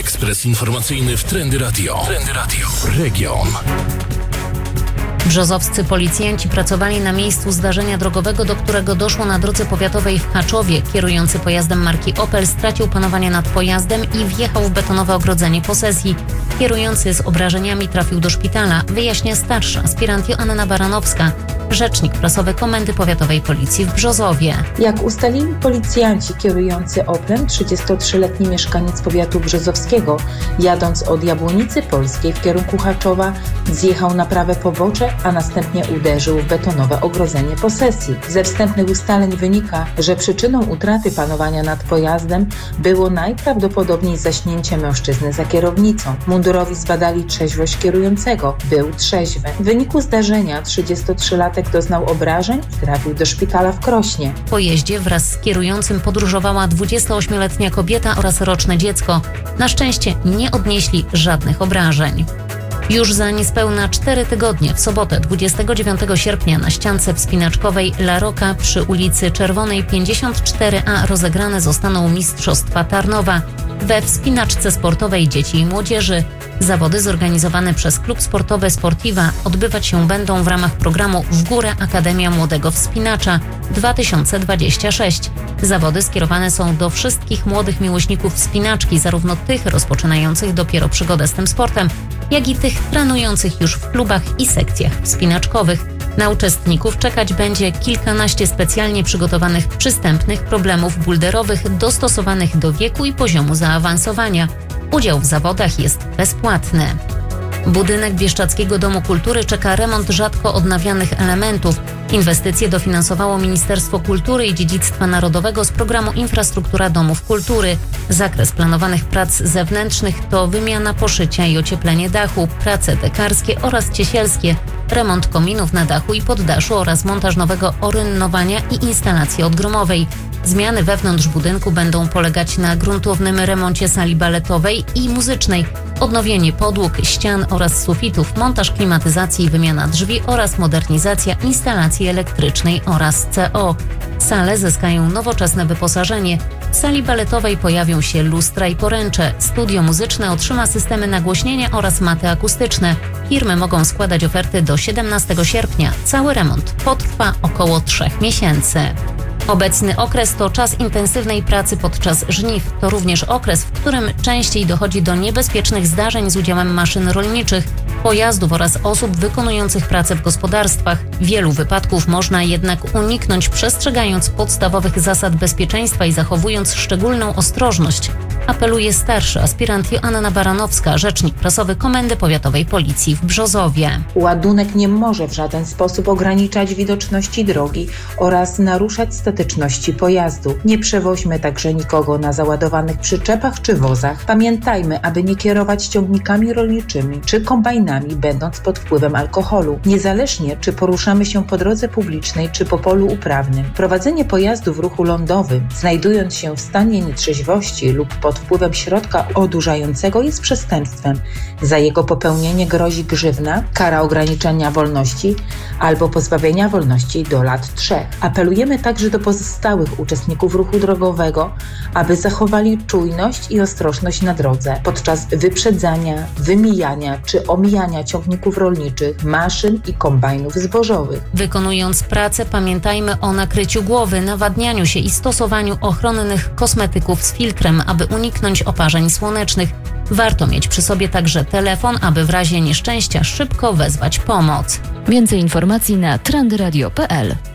Ekspres informacyjny w Trendy Radio. Trendy Radio. Region. Brzozowscy policjanci pracowali na miejscu zdarzenia drogowego, do którego doszło na drodze powiatowej w Chaczowie. Kierujący pojazdem marki Opel stracił panowanie nad pojazdem i wjechał w betonowe ogrodzenie posesji. Kierujący z obrażeniami trafił do szpitala, wyjaśnia starsza aspirant Joanna Baranowska, rzecznik prasowy Komendy Powiatowej Policji w Brzozowie. Jak ustalili policjanci, kierujący Oplem, 33-letni mieszkaniec powiatu brzozowskiego, jadąc od Jabłonicy Polskiej w kierunku Chaczowa, zjechał na prawe pobocze, a następnie uderzył w betonowe ogrodzenie posesji. Ze wstępnych ustaleń wynika, że przyczyną utraty panowania nad pojazdem było najprawdopodobniej zaśnięcie mężczyzny za kierownicą. Mundurowi zbadali trzeźwość kierującego. Był trzeźwy. W wyniku zdarzenia 33-latek doznał obrażeń i trafił do szpitala w Krośnie. W pojeździe wraz z kierującym podróżowała 28-letnia kobieta oraz roczne dziecko. Na szczęście nie odnieśli żadnych obrażeń. Już za niespełna 4 tygodnie, w sobotę 29 sierpnia na ściance wspinaczkowej La Rocca przy ulicy Czerwonej 54A rozegrane zostaną Mistrzostwa Tarnowa we wspinaczce sportowej dzieci i młodzieży. Zawody zorganizowane przez Klub Sportowy Sportiva odbywać się będą w ramach programu W Górę Akademia Młodego Wspinacza 2026. Zawody skierowane są do wszystkich młodych miłośników wspinaczki, zarówno tych rozpoczynających dopiero przygodę z tym sportem, jak i tych trenujących już w klubach i sekcjach wspinaczkowych. Na uczestników czekać będzie kilkanaście specjalnie przygotowanych przystępnych problemów boulderowych dostosowanych do wieku i poziomu zaawansowania. Udział w zawodach jest bezpłatny. Budynek Bieszczadzkiego Domu Kultury czeka remont rzadko odnawianych elementów. Inwestycje dofinansowało Ministerstwo Kultury i Dziedzictwa Narodowego z programu Infrastruktura Domów Kultury. Zakres planowanych prac zewnętrznych to wymiana poszycia i ocieplenie dachu, prace dekarskie oraz ciesielskie, remont kominów na dachu i poddaszu oraz montaż nowego orynnowania i instalacji odgromowej. Zmiany wewnątrz budynku będą polegać na gruntownym remoncie sali baletowej i muzycznej, odnowienie podłóg, ścian oraz sufitów, montaż klimatyzacji i wymiana drzwi oraz modernizacja instalacji elektrycznej oraz CO. Sale zyskają nowoczesne wyposażenie. W sali baletowej pojawią się lustra i poręcze. Studio muzyczne otrzyma systemy nagłośnienia oraz maty akustyczne. Firmy mogą składać oferty do 17 sierpnia. Cały remont potrwa około 3 miesięcy. Obecny okres to czas intensywnej pracy podczas żniw. To również okres, w którym częściej dochodzi do niebezpiecznych zdarzeń z udziałem maszyn rolniczych, pojazdów oraz osób wykonujących pracę w gospodarstwach. Wielu wypadków można jednak uniknąć, przestrzegając podstawowych zasad bezpieczeństwa i zachowując szczególną ostrożność, apeluje starszy aspirant Joanna Baranowska, rzecznik prasowy Komendy Powiatowej Policji w Brzozowie. Ładunek nie może w żaden sposób ograniczać widoczności drogi oraz naruszać statyczności pojazdu. Nie przewoźmy także nikogo na załadowanych przyczepach czy wozach. Pamiętajmy, aby nie kierować ciągnikami rolniczymi czy kombajnami, będąc pod wpływem alkoholu. Niezależnie, czy poruszamy się po drodze publicznej czy po polu uprawnym. Prowadzenie pojazdu w ruchu lądowym, znajdując się w stanie nietrzeźwości lub pod wpływem środka odurzającego, jest przestępstwem. Za jego popełnienie grozi grzywna, kara ograniczenia wolności albo pozbawienia wolności do lat 3. Apelujemy także do pozostałych uczestników ruchu drogowego, aby zachowali czujność i ostrożność na drodze podczas wyprzedzania, wymijania czy omijania ciągników rolniczych, maszyn i kombajnów zbożowych. Wykonując pracę, pamiętajmy o nakryciu głowy, nawadnianiu się i stosowaniu ochronnych kosmetyków z filtrem, aby uniknąć oparzeń słonecznych. Warto mieć przy sobie także telefon, aby w razie nieszczęścia szybko wezwać pomoc. Więcej informacji na trendyradio.pl.